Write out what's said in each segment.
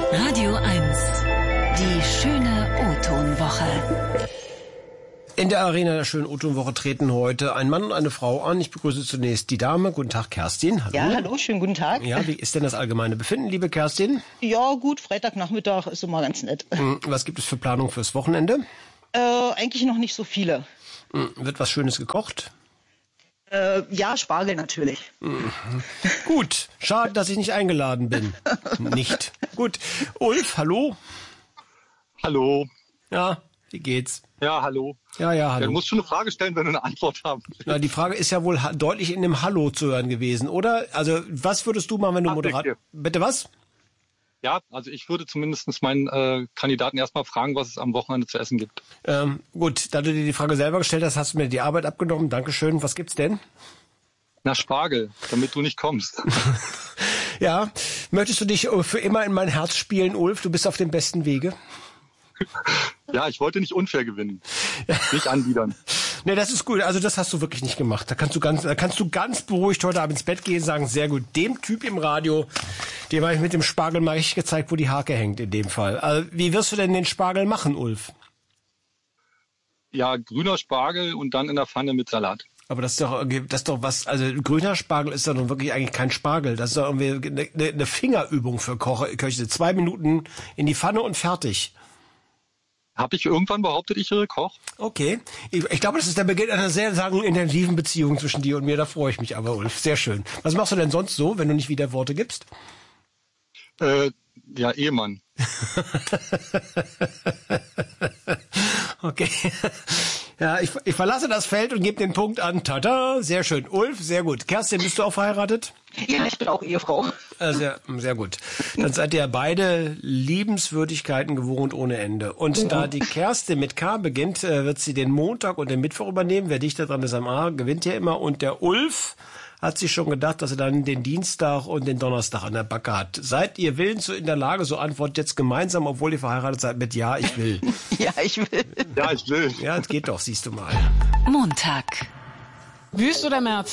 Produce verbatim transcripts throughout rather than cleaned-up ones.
Radio eins. Die schöne O-Ton-Woche. In der Arena der schönen O-Ton-Woche treten heute ein Mann und eine Frau an. Ich begrüße zunächst die Dame. Guten Tag, Kerstin. Hallo. Ja, hallo, schönen guten Tag. Ja, wie ist denn das allgemeine Befinden, liebe Kerstin? Ja, gut, Freitagnachmittag ist immer ganz nett. Was gibt es für Planung fürs Wochenende? Äh, eigentlich noch nicht so viele. Wird was Schönes gekocht? Äh, ja, Spargel natürlich. Mhm. Gut, schade, dass ich nicht eingeladen bin. Nicht. Gut. Ulf, hallo. Hallo. Ja, wie geht's? Ja, hallo. Ja, ja, hallo. Ja, du musst schon eine Frage stellen, wenn du eine Antwort haben willst. Na, die Frage ist ja wohl ha- deutlich in dem Hallo zu hören gewesen, oder? Also, was würdest du machen, wenn du Ach, Moderator... bitte. Bitte was? Ja, also ich würde zumindest meinen äh, Kandidaten erstmal fragen, was es am Wochenende zu essen gibt. Ähm, gut, da du dir die Frage selber gestellt hast, hast du mir die Arbeit abgenommen. Dankeschön. Was gibt's denn? Na, Spargel, damit du nicht kommst. Ja, möchtest du dich für immer in mein Herz spielen, Ulf? Du bist auf dem besten Wege. Ja, ich wollte nicht unfair gewinnen. Nicht anbiedern. Nee, das ist gut. Also das hast du wirklich nicht gemacht. Da kannst du ganz, da kannst du ganz beruhigt heute Abend ins Bett gehen und sagen, sehr gut. Dem Typ im Radio, dem habe ich mit dem Spargel mal richtig gezeigt, wo die Hake hängt in dem Fall. Also, wie wirst du denn den Spargel machen, Ulf? Ja, grüner Spargel und dann in der Pfanne mit Salat. Aber das ist doch, das ist doch was, also grüner Spargel ist doch nun wirklich eigentlich kein Spargel. Das ist doch irgendwie eine, eine Fingerübung für Koche, Köche. Zwei Minuten in die Pfanne und fertig. Habe ich irgendwann behauptet, ich wäre Koch? Okay. Ich, ich glaube, das ist der Beginn einer sehr, sagen, intensiven Beziehung zwischen dir und mir. Da freue ich mich aber, Ulf. Sehr schön. Was machst du denn sonst so, wenn du nicht wieder Worte gibst? Äh, ja, Ehemann. Okay. Ja, ich, ich verlasse das Feld und gebe den Punkt an. Tada, sehr schön. Ulf, sehr gut. Kerstin, bist du auch verheiratet? Ja, ich bin auch Ehefrau. Äh, sehr, sehr gut. Dann seid ihr beide Liebenswürdigkeiten gewohnt ohne Ende. Und ja. Da die Kerstin mit K beginnt, äh, wird sie den Montag und den Mittwoch übernehmen. Wer dichter dran ist am A, gewinnt ja immer. Und der Ulf hat sich schon gedacht, dass er dann den Dienstag und den Donnerstag an der Backe hat. Seid ihr willens so in der Lage, so antwortet jetzt gemeinsam, obwohl ihr verheiratet seid, mit Ja, ich will. Ja, ich will. Ja, ich will. Ja, das geht doch, siehst du mal. Montag. Wüst oder März?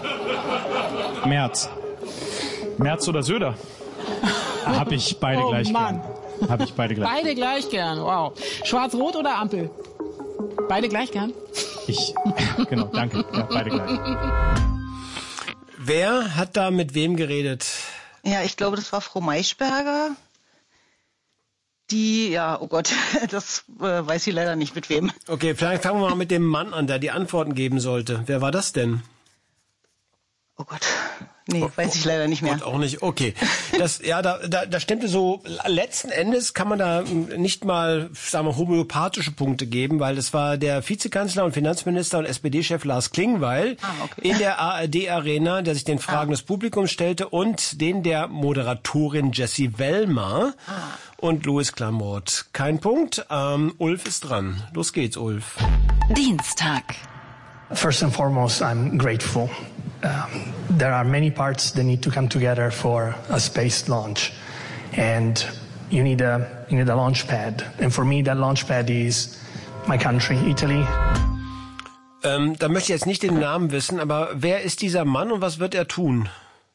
März. März oder Söder? Hab ich beide Oh, gleich Mann. gern. Hab ich beide gleich. Beide gleich gern, wow. Schwarz-Rot oder Ampel? Beide gleich gern? Ich, genau, danke. Ja, beide gleich. Wer hat da mit wem geredet? Ja, ich glaube, das war Frau Maischberger. Die, ja, oh Gott, das äh, weiß ich leider nicht mit wem. Okay, vielleicht fangen wir mal mit dem Mann an, der die Antworten geben sollte. Wer war das denn? Oh Gott, nee, weiß ich leider nicht mehr. Und auch nicht, okay. Das, ja, da, da, da stimmte so, letzten Endes kann man da nicht mal, sagen wir, homöopathische Punkte geben, weil das war der Vizekanzler und Finanzminister und S P D-Chef Lars Klingbeil ah, okay. in der A R D-Arena, der sich den Fragen ah. des Publikums stellte und den der Moderatorin Jessie Wellmer ah. und Louis Klamroth. Kein Punkt, ähm, Ulf ist dran. Los geht's, Ulf. Dienstag. First and foremost, I'm grateful. Um, there are many parts that need to come together for a space launch, and you need a you need a launch pad. And for me, that launch pad is my country, Italy. Ähm, da möchte ich jetzt nicht den Namen wissen, aber wer ist dieser Mann und was wird er tun?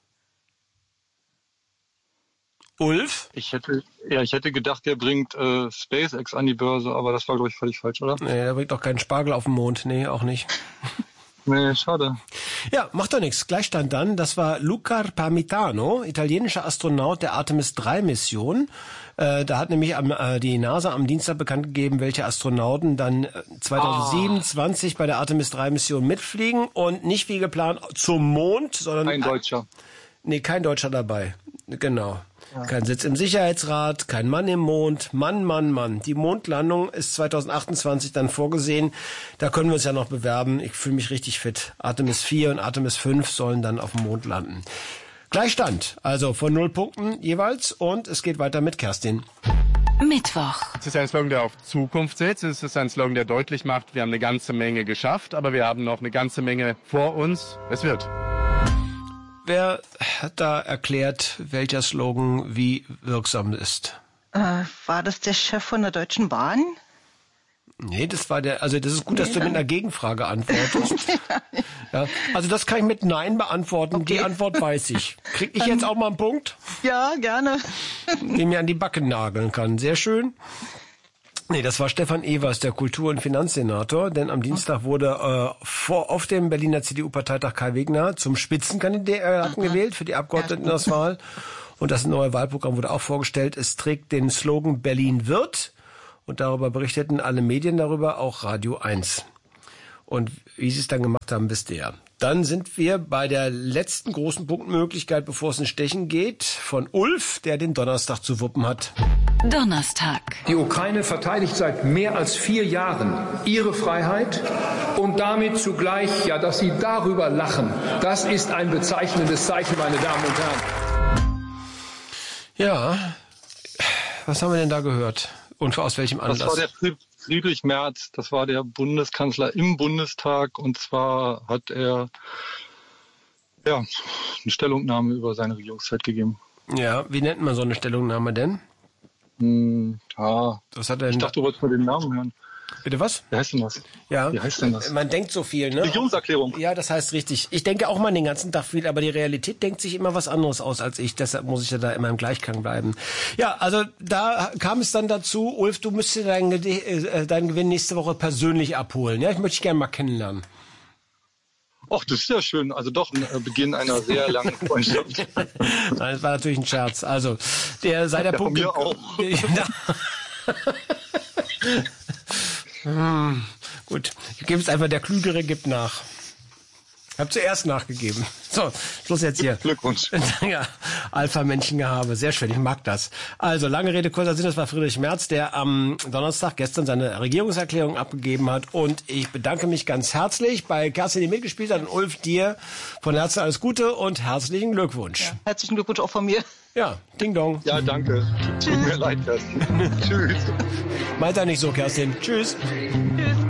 Ulf? Ich hätte, ja, ich hätte gedacht, der bringt äh, SpaceX an die Börse, aber das war, glaube ich, völlig falsch, oder? Nee, der bringt doch keinen Spargel auf den Mond. Nee, auch nicht. Nee, schade. Ja, macht doch nichts. Gleichstand dann. Das war Luca Parmitano, italienischer Astronaut der Artemis drei Mission. Äh, da hat nämlich am, äh, die NASA am Dienstag bekannt gegeben, welche Astronauten dann zweitausendsiebenundzwanzig oh. bei der Artemis drei Mission mitfliegen und nicht wie geplant zum Mond, sondern... Kein Deutscher. Nee, kein Deutscher dabei. Genau. Ja. Kein Sitz im Sicherheitsrat, kein Mann im Mond. Mann, Mann, Mann. Die Mondlandung ist zweitausendachtundzwanzig dann vorgesehen. Da können wir uns ja noch bewerben. Ich fühle mich richtig fit. Artemis vier und Artemis fünf sollen dann auf dem Mond landen. Gleichstand. Also von null Punkten jeweils. Und es geht weiter mit Kerstin. Mittwoch. Es ist ein Slogan, der auf Zukunft setzt. Es ist ein Slogan, der deutlich macht, wir haben eine ganze Menge geschafft, aber wir haben noch eine ganze Menge vor uns. Es wird. Wer hat da erklärt, welcher Slogan wie wirksam ist? Äh, war das der Chef von der Deutschen Bahn? Nee, das war der, also das ist gut, dass du mit einer Gegenfrage antwortest. Ja, also das kann ich mit Nein beantworten. Okay. Die Antwort weiß ich. Krieg ich jetzt auch mal einen Punkt? Ja, gerne. den mir an die Backen nageln kann. Sehr schön. Nee, das war Stefan Evers, der Kultur- und Finanzsenator, denn am Dienstag wurde äh, vor auf dem Berliner C D U-Parteitag Kai Wegner zum Spitzenkandidaten gewählt für die Abgeordnetenauswahl. Und das neue Wahlprogramm wurde auch vorgestellt. Es trägt den Slogan Berlin wird. Und darüber berichteten alle Medien darüber, auch Radio eins. Und wie sie es dann gemacht haben, wisst ihr ja. Dann sind wir bei der letzten großen Punktmöglichkeit, bevor es in Stechen geht, von Ulf, der den Donnerstag zu wuppen hat. Donnerstag. Die Ukraine verteidigt seit mehr als vier Jahren ihre Freiheit und damit zugleich, ja, dass sie darüber lachen, das ist ein bezeichnendes Zeichen, meine Damen und Herren. Ja, was haben wir denn da gehört? Und aus welchem Anlass? Das war der Friedrich Merz, das war der Bundeskanzler im Bundestag. Und zwar hat er ja eine Stellungnahme über seine Regierungszeit gegeben. Ja, wie nennt man so eine Stellungnahme denn? Hm, ja, was hat er ich dachte, du wolltest mal den Namen hören. Bitte was? Wie heißt denn das? Ja. Wie heißt denn das? Man denkt so viel, ne? Regierungserklärung. Ja, das heißt richtig. Ich denke auch mal den ganzen Tag viel, aber die Realität denkt sich immer was anderes aus als ich. Deshalb muss ich ja da immer im Gleichklang bleiben. Ja, also da kam es dann dazu, Ulf, du müsstest deinen, äh, deinen Gewinn nächste Woche persönlich abholen. Ja, ich möchte dich gerne mal kennenlernen. Ach, das ist ja schön. Also doch ein äh, Beginn einer sehr langen Freundschaft. Nein, das war natürlich ein Scherz. Also, der sei der ja, Punkt. Von mir auch. hm, gut, ich gebe es einfach, der Klügere gibt nach. Ich habe zuerst nachgegeben. So, Schluss jetzt hier. Glückwunsch. Ja, Alpha-Menschengehabe. Sehr schön, ich mag das. Also, lange Rede, kurzer Sinn, das war Friedrich Merz, der am Donnerstag gestern seine Regierungserklärung abgegeben hat. Und ich bedanke mich ganz herzlich bei Kerstin, die mitgespielt hat, und Ulf, dir von Herzen alles Gute und herzlichen Glückwunsch. Ja, herzlichen Glückwunsch auch von mir. Ja, Ding Dong. Ja, danke. Tut mir leid, Kerstin. Tschüss. Meint er nicht so, Kerstin. Tschüss. Tschüss.